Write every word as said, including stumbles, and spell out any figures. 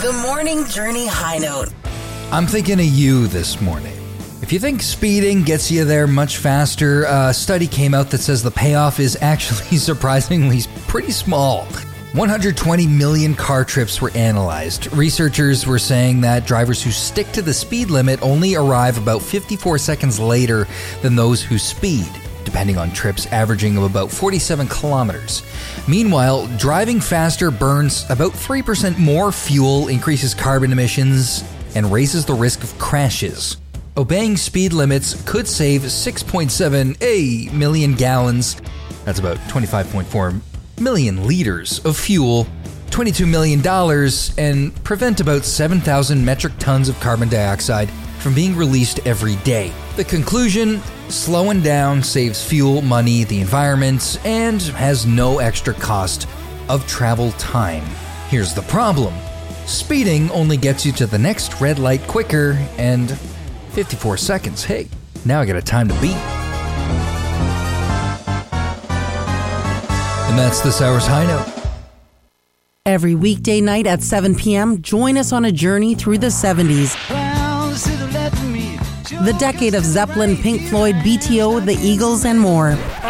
The Morning Journey High Note. I'm thinking of you this morning. If you think speeding gets you there much faster, a study came out that says the payoff is actually surprisingly pretty small. one hundred twenty million car trips were analyzed. Researchers were saying that drivers who stick to the speed limit only arrive about fifty-four seconds later than those who speed, depending on trips averaging of about forty-seven kilometers. Meanwhile, driving faster burns about three percent more fuel, increases carbon emissions, and raises the risk of crashes. Obeying speed limits could save six point seven million gallons, that's about twenty-five point four million liters of fuel, twenty-two million dollars, and prevent about seven thousand metric tons of carbon dioxide from being released every day. The conclusion: slowing down saves fuel, money, the environment, and has no extra cost of travel time. Here's the problem. Speeding only gets you to the next red light quicker, and fifty-four seconds. Hey, now I got a time to beat. And that's this hour's High Note. Every weekday night at seven p.m., join us on a journey through the seventies. The decade of Zeppelin, Pink Floyd, B T O, The Eagles, and more.